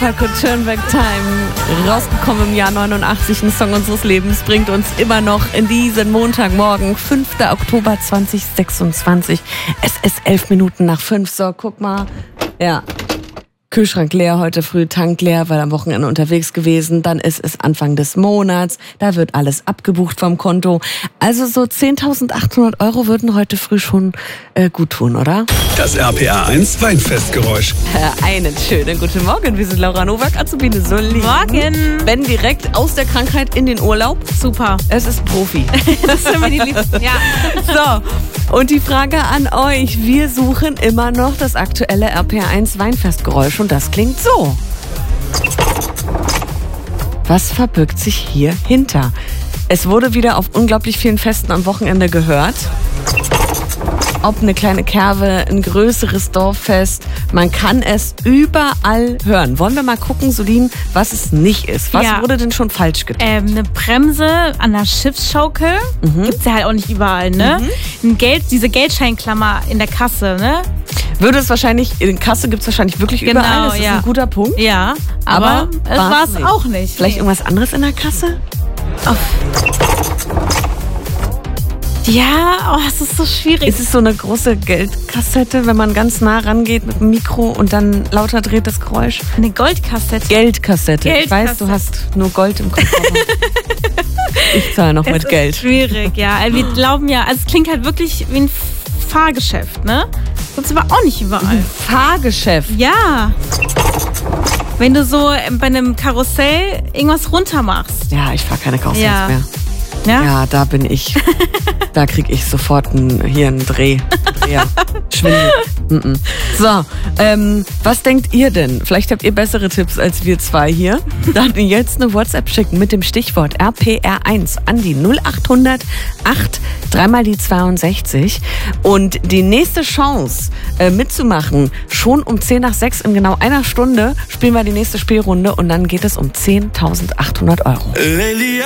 Tupac und Turn Back Time, rausgekommen im Jahr 89, ein Song unseres Lebens, bringt uns immer noch in diesen Montagmorgen, 5. Oktober 2026. Es ist 11 Minuten nach 5, so guck mal, ja. Kühlschrank leer, heute früh Tank leer, weil am Wochenende unterwegs gewesen. Dann ist es Anfang des Monats, da wird alles abgebucht vom Konto. Also so 10.800 € würden heute früh schon gut tun, oder? Das RPR1 Weinfestgeräusch. Einen schönen guten Morgen, wir sind Laura Nowak, Azubine Sully. Morgen. Ben direkt aus der Krankheit in den Urlaub. Super. Es ist Profi. Das sind mir die Liebsten, ja. So, und die Frage an euch, wir suchen immer noch das aktuelle RPR1 Weinfestgeräusch und das klingt so. Was verbirgt sich hier hinter? Es wurde wieder auf unglaublich vielen Festen am Wochenende gehört. Ob eine kleine Kerwe, ein größeres Dorffest, man kann es überall hören. Wollen wir mal gucken, Solin, was es nicht ist? Was wurde denn schon falsch getan? Eine Bremse an der Schiffsschaukel gibt's ja halt auch nicht überall, ne? Diese Geldscheinklammer in der Kasse, ne? Würde es wahrscheinlich, in Kasse gibt es wahrscheinlich wirklich überall, das ist ein guter Punkt. Ja, aber es war es auch nicht. Vielleicht irgendwas anderes in der Kasse? Ja, es ist so schwierig. Ist es so eine große Geldkassette, wenn man ganz nah rangeht mit dem Mikro und dann lauter dreht das Geräusch? Eine Goldkassette. Geldkassette. Ich weiß, du hast nur Gold im Kopf. Ich zahle noch mit Geld. Das ist schwierig, ja. Wir glauben ja, also es klingt halt wirklich wie ein Fahrgeschäft, ne? Sonst aber auch nicht überall. Ein Fahrgeschäft? Ja. Wenn du so bei einem Karussell irgendwas runter machst. Ja, ich fahre keine Karussells mehr. Ja, da bin ich. Da kriege ich sofort einen Dreh. Ja, Schwindel. So, was denkt ihr denn? Vielleicht habt ihr bessere Tipps als wir zwei hier. Dann jetzt eine WhatsApp schicken mit dem Stichwort RPR1 an die 0800 8 3 die 62. Und die nächste Chance mitzumachen, schon um 10 nach 6 in genau einer Stunde spielen wir die nächste Spielrunde und dann geht es um 10.800 €.